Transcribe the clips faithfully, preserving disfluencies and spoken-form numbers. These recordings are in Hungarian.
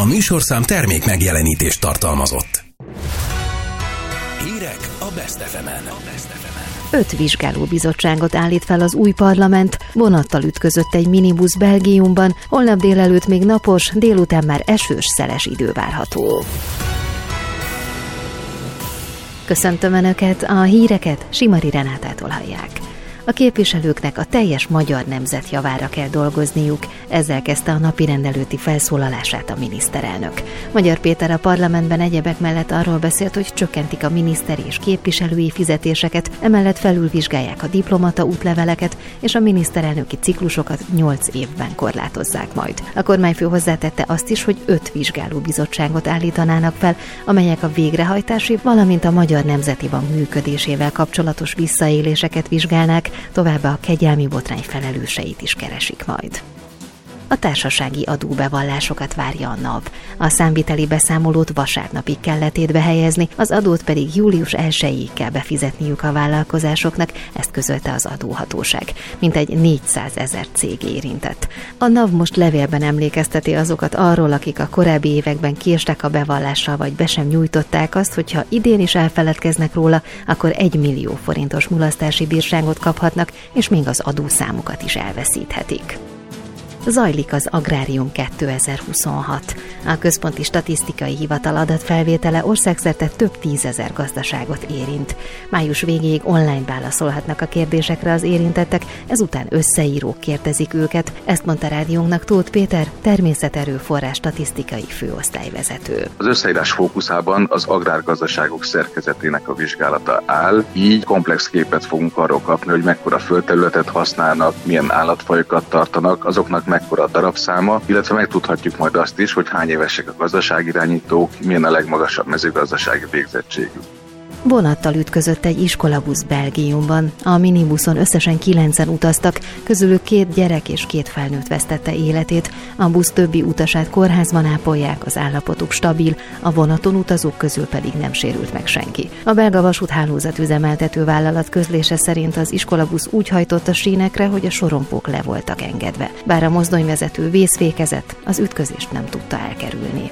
A műsorszám termék megjelenítést tartalmazott. Hírek a Best ef emen. Öt vizsgálóbizottságot állít fel az új parlament, vonattal ütközött egy minibusz Belgiumban, holnap délelőtt még napos, délután már esős, szeles idő várható. Köszöntöm Önöket, a híreket Simari Renátától hallják. A képviselőknek a teljes magyar nemzet javára kell dolgozniuk, ezzel kezdte a napirend előtti felszólalását a miniszterelnök. Magyar Péter a parlamentben egyebek mellett arról beszélt, hogy csökkentik a miniszteri és képviselői fizetéseket, emellett felülvizsgálják a diplomata útleveleket, és a miniszterelnöki ciklusokat nyolc évben korlátozzák majd. A kormányfő hozzátette azt is, hogy öt vizsgálóbizottságot állítanának fel, amelyek a végrehajtási, valamint a Magyar Nemzeti Bank működésével kapcsolatos visszaéléseket vizsgálnák, továbbá a kegyelmi botrány felelőseit is keresik majd. A társasági adóbevallásokat várja a NAV. A számviteli beszámolót vasárnapig kell letétbe helyezni, az adót pedig július elsejéig kell befizetniük a vállalkozásoknak, ezt közölte az adóhatóság. Mintegy négyszázezer cég érintett. A NAV most levélben emlékezteti azokat arról, akik a korábbi években késtek a bevallással, vagy be sem nyújtották azt, hogyha idén is elfeledkeznek róla, akkor egy millió forintos mulasztási bírságot kaphatnak, és még az adószámukat is elveszíthetik. Zajlik az Agrárium kétezer-huszonhat. A Központi Statisztikai Hivatal adatfelvétele országszerte több tízezer gazdaságot érint. Május végéig online válaszolhatnak a kérdésekre az érintettek, ezután összeírók kérdezik őket, ezt mondta rádiónknak Tóth Péter, természeterőforrás statisztikai főosztályvezető. Az összeírás fókuszában az agrárgazdaságok szerkezetének a vizsgálata áll, így komplex képet fogunk arról kapni, hogy mekkora földterületet használnak, milyen állatfajokat tartanak, azoknak mekkora a darabszáma, illetve megtudhatjuk majd azt is, hogy hány évesek a gazdaságirányítók, milyen a legmagasabb mezőgazdasági végzettségük. Vonattal ütközött egy iskolabusz Belgiumban. A minibuszon összesen kilencen utaztak, közülük két gyerek és két felnőtt vesztette életét. A busz többi utasát kórházban ápolják, az állapotuk stabil, a vonaton utazók közül pedig nem sérült meg senki. A belga vasúthálózat üzemeltető vállalat közlése szerint az iskolabusz úgy hajtott a sínekre, hogy a sorompók le voltak engedve. Bár a mozdonyvezető vészfékezett, az ütközést nem tudta elkerülni.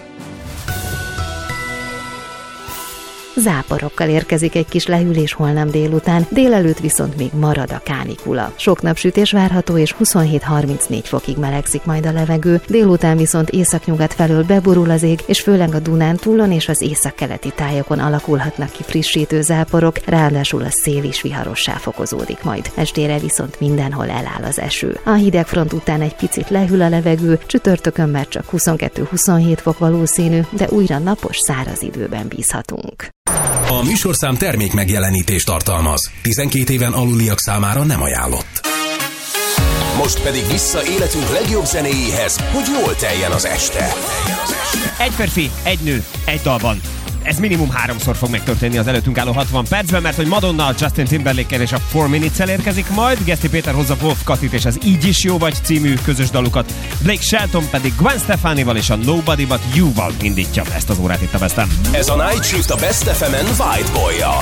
Záporokkal érkezik egy kis lehűlés holnap délután, délelőtt viszont még marad a kánikula. Sok napsütés várható, és huszonhét-harmincnégy fokig melegszik majd a levegő, délután viszont északnyugat felől beborul az ég, és főleg a Dunántúlon és az északkeleti tájakon alakulhatnak ki frissítő záporok, ráadásul a szél is viharossá fokozódik majd. Estére viszont mindenhol eláll az eső. A hidegfront után egy picit lehűl a levegő, csütörtökön már csak huszonkettő-huszonhét fok valószínű, de újra napos, száraz időben bízhatunk. A műsorszám termék megjelenítést tartalmaz. tizenkét éven aluliak számára nem ajánlott. Most pedig vissza életünk legjobb zenéjéhez, hogy jól teljen az este. Egy férfi, egy nő, egy dalban. Ez minimum háromszor fog megtörténni az előttünk álló hatvan percben, mert hogy Madonna a Justin Timberlake-el és a four minutes-el érkezik majd, Geszti Péter hozza Wolf Katit és az Így is jó vagy című közös dalukat, Blake Shelton pedig Gwen Stefanival és a Nobody But You-val indítja ezt az órát itt a Best-en. Ez a Night Shift a Best ef emen White Boy-jal.